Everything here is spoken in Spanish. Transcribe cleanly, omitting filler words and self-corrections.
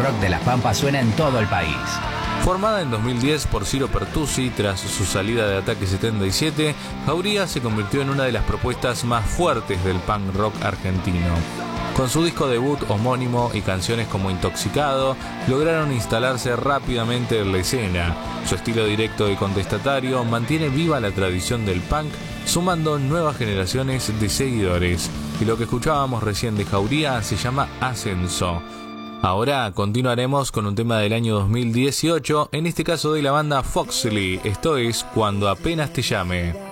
rock de Las Pampas suena en todo el país. Formada en 2010 por Ciro Pertusi tras su salida de Ataque 77, Jauría se convirtió en una de las propuestas más fuertes del punk rock argentino. Con su disco debut homónimo y canciones como Intoxicado, lograron instalarse rápidamente en la escena. Su estilo directo y contestatario mantiene viva la tradición del punk, sumando nuevas generaciones de seguidores. Y lo que escuchábamos recién de Jauría se llama Ascenso. Ahora continuaremos con un tema del año 2018, en este caso de la banda Foxley, esto es Cuando apenas te llame.